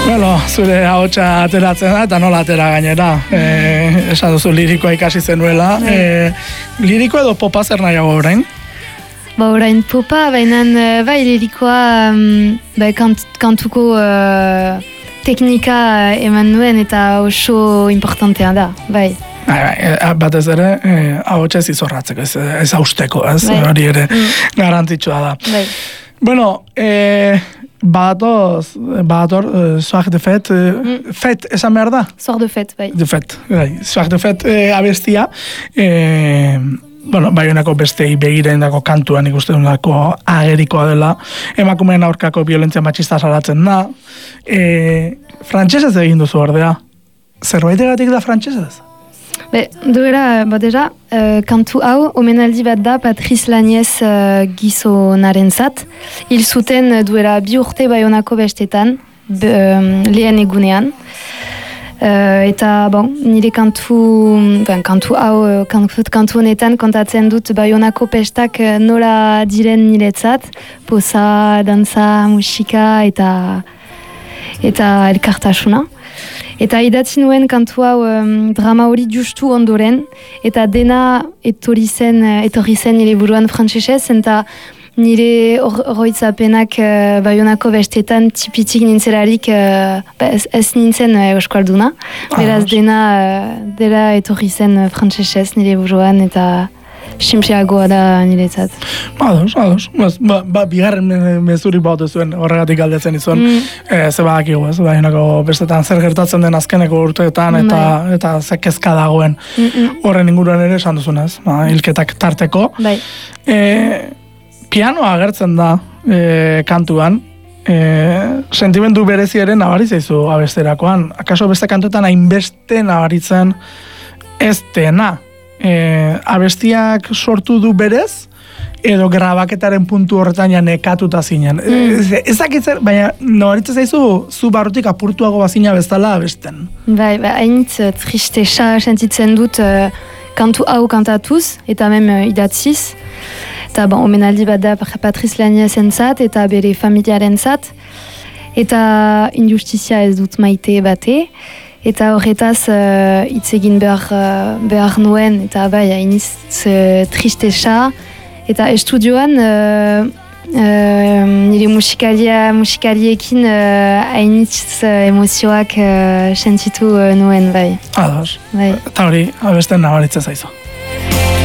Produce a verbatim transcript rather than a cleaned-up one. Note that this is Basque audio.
Bueno, zure ahotsa ateratzen da, eta nola atera gainera. E, esan duzu lirikoa ikasi zenuela. E, liriko edo popa zer nahiago orain? Ba, orain popa, baina bai lirikoa bai, kant, kantuko uh, teknika eman nuen eta oso importantea da, bai. Bai, bai, batez ere, eh, ahotsa ez izorratzeko, ez, ez hausteko, ez, bai. Hori ere mm. garrantzitsua da. Bai. Bueno, eh, badatoz, badator, eh, soir de fet, eh, mm. fet, esan behar da? Soir de fet, bai. De fet, bai, soir de fet eh, abestia, eh, bueno, Baionako bestei begirendako kantuan ikusten dako agerikoa dela, emakumeen aurkako violentzia matxista salatzen da, eh, frantsesez egin duzu ordea, zerbaitegatik da frantsesez? Be, duela, badera, uh, kantu hau, omenaldi bat da Patrice Lagnez uh, gizonaren zat. Hil zuten duela bi urte Baionako bestetan, be, um, lehen egunean. Uh, eta, bon, nire kantu, ben, kantu hau, kantu, kantu honetan kontatzen dut Baionako pestak nola diren niretzat, poza, danza, musika eta, eta elkartasuna. Eta idatzi nuen kantu hau um, drama hori justu ondoren, eta dena etorri zen, etorri zen nire buruan frantsesez, eta nire oroitzapenak uh, Baionako bestetan tipitik nintzelarik uh, ez, ez nintzen uh, euskalduna. Beraz dena, uh, dela etorri zen uh, frantsesez nire buruan, eta simpleagoa da niretzat. Ados, ados. Ba, ba, bigarren mezurik bautu zuen, horregatik galdetzen izuen. Mm. E, ze badakigu, ez, Baionako bestetan zer gertatzen den azkeneko urteetan, eta, mm. eta ze kezka dagoen. Mm -mm. Horren inguruan ere esan duzunez, ba, hilketak tarteko. Bai. E, pianoa agertzen da e, kantuan, e, sentimendu bereziaren nabari zaizu abesterakoan. Akaso beste kantuetan hainbeste nabaritzen ez dena. E, abestiak sortu du berez, edo grabaketaren puntu horretan ja nekatuta zinen. Mm. Ez dakitzer, baina nabaritzen zaizu zu barrutik apurtuago bazina bezala abesten. Bai, ba, hainitz tristesa sentitzen dut uh, kantu hau kantatuz, eta mem uh, idatziz. Eta bon, omenaldi bat da Patrice Lagnezen zat, eta bere familiaren zat. Eta injustizia ez dut maite bate. Eta horretaz hitz uh, egin behar, uh, behar nuen, eta bai, hainitz uh, tristesa. Eta estudioan, uh, uh, nire musikalia, musikaliekin hainitz uh, uh, emozioak uh, sentitu uh, nuen, bai. Ados. Bai. Eta hori, abesten nabaritzen zaizu.